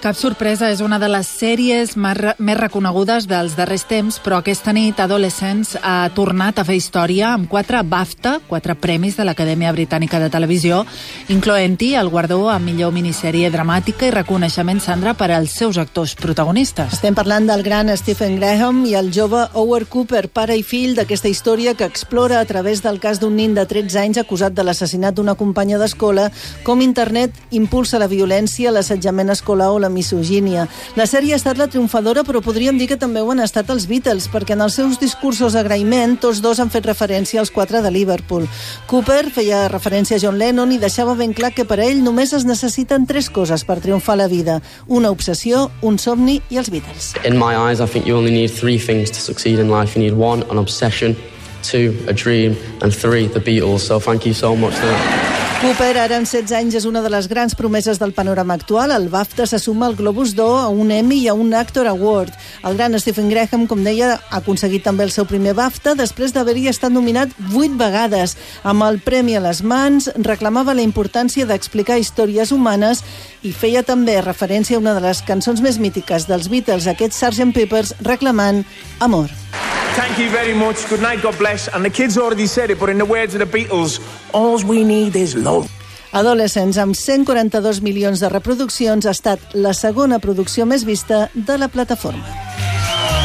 Cap sorpresa, és una de les sèries més reconegudes dels darrers temps, però aquesta nit Adolescents ha tornat a fer història amb 4 BAFTA, 4 premis de l'Acadèmia Britànica de Televisió, incloent-hi el guardó a millor minissèrie dramàtica i reconeixement, Sandra, per als seus actors protagonistes. Estem parlant del gran Stephen Graham i el jove Howard Cooper, pare i fill d'aquesta història que explora a través del cas d'un nin de 13 anys acusat de l'assassinat d'una companya d'escola, com internet impulsa la violència, l'assetjament escolar o la misogínia. La sèrie ha estat la triomfadora, però podríem dir que també ho han estat els Beatles, perquè en els seus discursos d'agraïment tots dos han fet referència als 4 de Liverpool. Cooper feia referència a John Lennon i deixava ben clar que per a ell només es necessiten 3 coses per triomfar a la vida: una obsessió, un somni i els Beatles. In my eyes, I think you only need 3 things to succeed in life. You need 1, an obsession, 2, a dream, and 3, the Beatles. So thank you so much. Cooper, ara amb 16 anys, és una de les grans promeses del panorama actual. El BAFTA se suma al Globus d'Or, a un Emmy i a un Actor Award. El gran Stephen Graham, com deia, ha aconseguit també el seu primer BAFTA després d'haver-hi estat nominat 8 vegades. Amb el premi a les mans, reclamava la importància d'explicar històries humanes i feia també referència a una de les cançons més mítiques dels Beatles, aquest Sgt. Pepper's, reclamant amor. Thank you very much. Good night, God bless. And the kids already said it, but in the words of the Beatles, all we need is love. Adolescents, amb 142 milions de reproduccions, ha estat la segona producció més vista de la plataforma.